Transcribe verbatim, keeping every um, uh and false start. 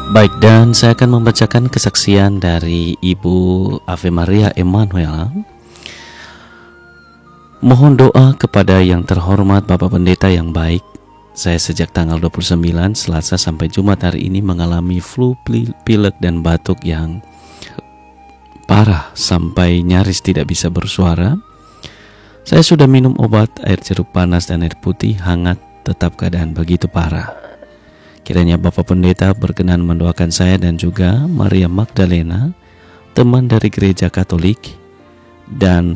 Baik, dan saya akan membacakan kesaksian dari Ibu Ave Maria Emanuela. Mohon doa kepada yang terhormat Bapak Pendeta yang baik. Saya sejak tanggal dua puluh sembilan Selasa sampai Jumat hari ini mengalami flu, pilek dan batuk yang parah sampai nyaris tidak bisa bersuara. Saya sudah minum obat, air jeruk panas dan air putih hangat, tetap keadaan begitu parah. Kiranya Bapak Pendeta berkenan mendoakan saya dan juga Maria Magdalena, teman dari gereja Katolik, dan